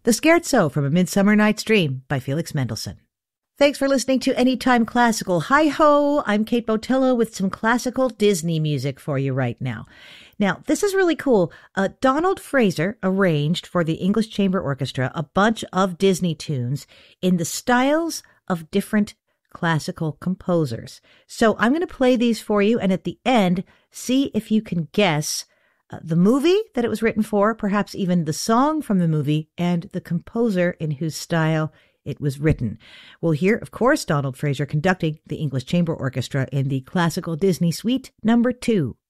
The Scherzo from A Midsummer Night's Dream by Felix Mendelssohn. Thanks for listening to Anytime Classical. Hi-ho, I'm Kate Botello with some classical Disney music for you right now. Now, this is really cool. Donald Fraser arranged for the English Chamber Orchestra a bunch of Disney tunes in the styles of different classical composers. So I'm going to play these for you, and at the end, see if you can guess the movie that it was written for, perhaps even the song from the movie, and the composer in whose style it was written. We'll hear, of course, Donald Fraser conducting the English Chamber Orchestra in the Classical Disney Suite No. 2.